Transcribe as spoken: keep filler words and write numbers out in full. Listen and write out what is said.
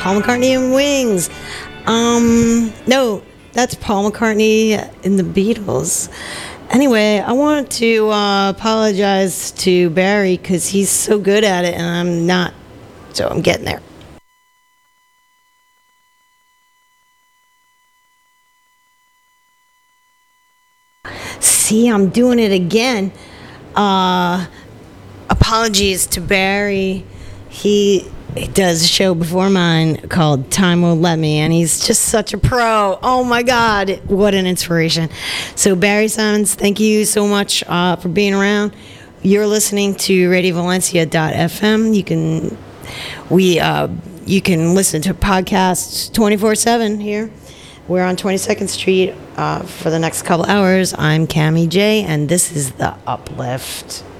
Paul McCartney and Wings. Um, no, that's Paul McCartney in the Beatles. Anyway, I want to uh, apologize to Barry because he's so good at it and I'm not. So I'm getting there. See, I'm doing it again. Uh, apologies to Barry. He, he does a show before mine called Time Won't Let Me, and he's just such a pro. Oh my God, what an inspiration. So Barry Simons, thank you so much uh, for being around. You're listening to radio valencia dot f m. You can we uh, you can listen to podcasts twenty-four seven here. We're on twenty-second Street uh, for the next couple hours. I'm Cammie J, and this is The Uplift.